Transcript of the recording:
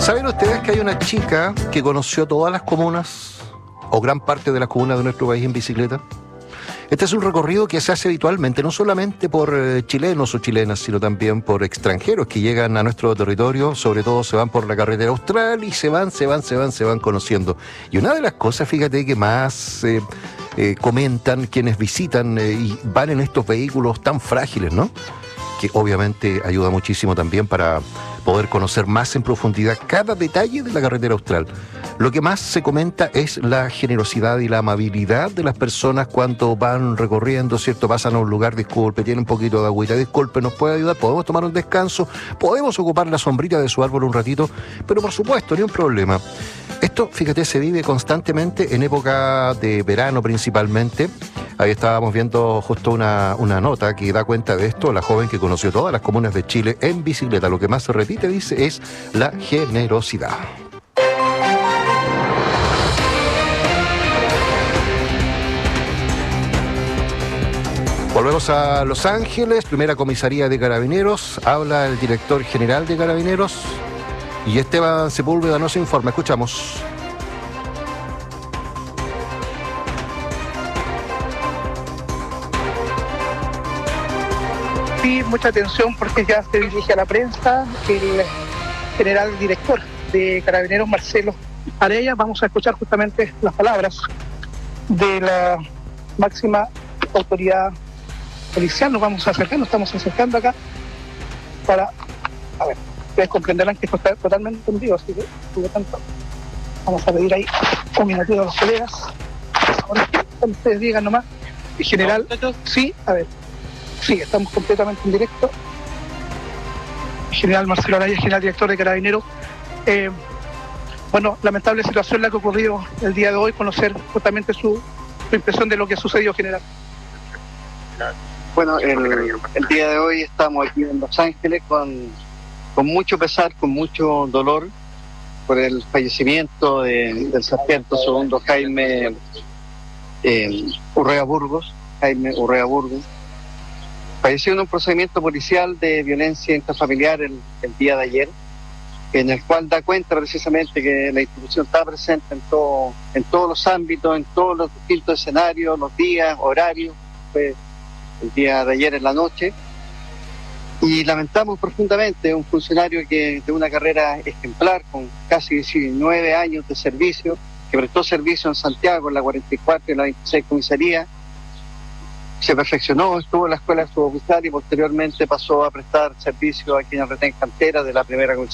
¿Saben ustedes que hay una chica que conoció todas las comunas, o gran parte de las comunas de nuestro país en bicicleta? Este es un recorrido que se hace habitualmente, no solamente por chilenos o chilenas, sino también por extranjeros que llegan a nuestro territorio, sobre todo se van por la carretera austral y se van conociendo. Y una de las cosas, fíjate, que más comentan quienes visitan y van en estos vehículos tan frágiles, ¿no? Que obviamente ayuda muchísimo también para poder conocer más en profundidad cada detalle de la carretera austral. Lo que más se comenta es la generosidad y la amabilidad de las personas cuando van recorriendo, ¿cierto? Pasan a un lugar, disculpe, tiene un poquito de agüita, disculpe, ¿nos puede ayudar? ¿Podemos tomar un descanso? ¿Podemos ocupar la sombrita de su árbol un ratito? Pero por supuesto, ni un problema. Esto, fíjate, se vive constantemente en época de verano principalmente. Ahí estábamos viendo justo una nota que da cuenta de esto. La joven que conoció todas las comunas de Chile en bicicleta. Lo que más se repite, dice, es la generosidad. Volvemos a Los Ángeles, primera comisaría de Carabineros. Habla el director general de Carabineros y Esteban Sepúlveda nos informa. Escuchamos. Sí, mucha atención porque ya se dirige a la prensa el general director de Carabineros, Marcelo Araya. Vamos a escuchar justamente las palabras de la máxima autoridad policial. Nos vamos a acercar, nos estamos acercando acá para, a ver, ustedes comprenderán que esto está totalmente en vivo, así que por lo tanto vamos a pedir ahí un minutito a los colegas. Ahora, cuando ustedes digan nomás, el general, sí, a ver. Sí, estamos completamente en directo. General Marcelo Araya, general director de Carabineros. Bueno, lamentable situación la que ha ocurrido el día de hoy, conocer justamente su impresión de lo que ha sucedido, general. Bueno, el día de hoy estamos aquí en Los Ángeles con mucho pesar, con mucho dolor por el fallecimiento del sargento segundo Jaime Urrea Burgos. Falleció en un procedimiento policial de violencia intrafamiliar el día de ayer, en el cual da cuenta precisamente que la institución está presente en todos los ámbitos, en todos los distintos escenarios, los días, horarios. Fue el día de ayer en la noche. Y lamentamos profundamente un funcionario que de una carrera ejemplar, con casi 19 años de servicio, que prestó servicio en Santiago, en la 44 y la 26 comisaría. Se perfeccionó, estuvo en la escuela suboficial y posteriormente pasó a prestar servicio aquí en el retén cantera de la primera comisaría.